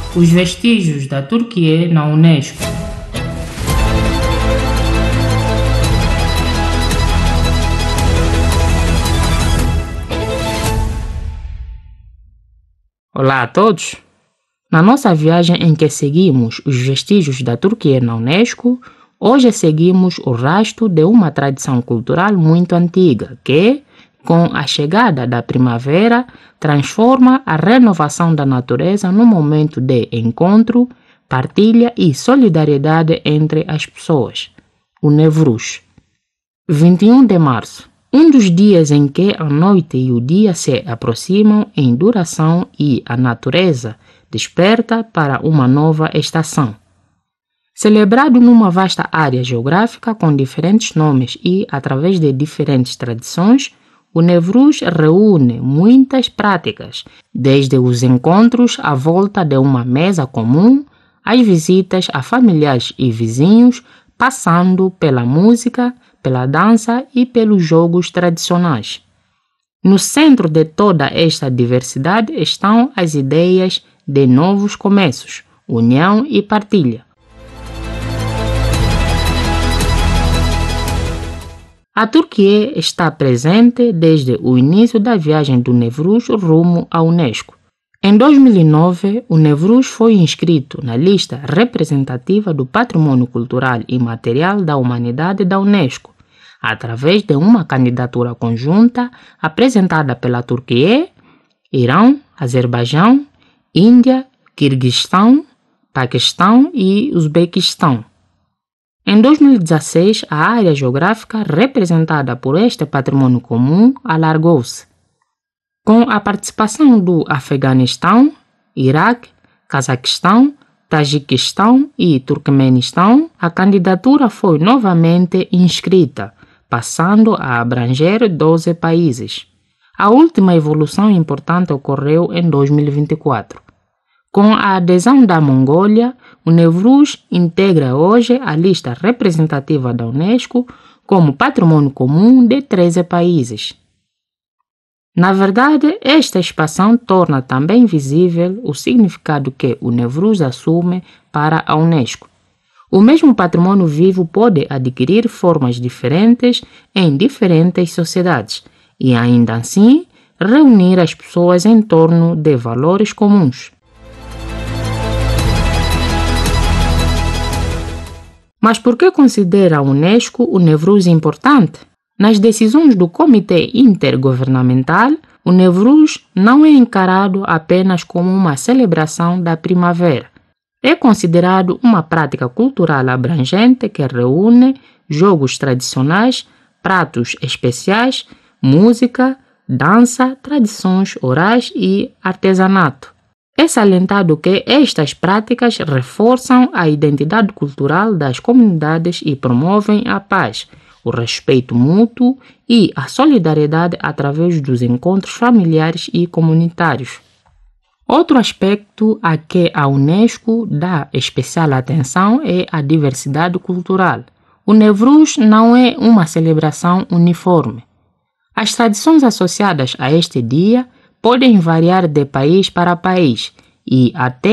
Os vestígios da Turquia na Unesco. Olá a todos! Na nossa viagem em que seguimos os vestígios da Turquia na Unesco, hoje seguimos o rastro de uma tradição cultural muito antiga que, com a chegada da primavera, transforma a renovação da natureza num momento de encontro, partilha e solidariedade entre as pessoas. O Nevruz. 21 de março. Um dos dias em que a noite e o dia se aproximam em duração e a natureza desperta para uma nova estação. Celebrado numa vasta área geográfica com diferentes nomes e através de diferentes tradições, o Nevruz reúne muitas práticas, desde os encontros à volta de uma mesa comum, às visitas a familiares e vizinhos, passando pela música, pela dança e pelos jogos tradicionais. No centro de toda esta diversidade estão as ideias de novos começos, união e partilha. A Turquia está presente desde o início da viagem do Nevruz rumo à Unesco. Em 2009, o Nevruz foi inscrito na lista representativa do Patrimônio Cultural e Material da Humanidade da Unesco, através de uma candidatura conjunta apresentada pela Turquia, Irão, Azerbaijão, Índia, Quirguistão, Paquistão e Uzbequistão. Em 2016, a área geográfica representada por este patrimônio comum alargou-se. Com a participação do Afeganistão, Iraque, Cazaquistão, Tajiquistão e Turquemenistão, a candidatura foi novamente inscrita, passando a abranger 12 países. A última evolução importante ocorreu em 2024. Com a adesão da Mongólia, o Nevruz integra hoje a lista representativa da Unesco como patrimônio comum de 13 países. Na verdade, esta expansão torna também visível o significado que o Nevruz assume para a Unesco. O mesmo patrimônio vivo pode adquirir formas diferentes em diferentes sociedades e, ainda assim, reunir as pessoas em torno de valores comuns. Mas por que considera a Unesco o Nevruz importante? Nas decisões do Comitê Intergovernamental, o Nevruz não é encarado apenas como uma celebração da primavera. É considerado uma prática cultural abrangente que reúne jogos tradicionais, pratos especiais, música, dança, tradições orais e artesanato. É salientado que estas práticas reforçam a identidade cultural das comunidades e promovem a paz, o respeito mútuo e a solidariedade através dos encontros familiares e comunitários. Outro aspecto a que a Unesco dá especial atenção é a diversidade cultural. O Nevruz não é uma celebração uniforme. As tradições associadas a este dia podem variar de país para país e até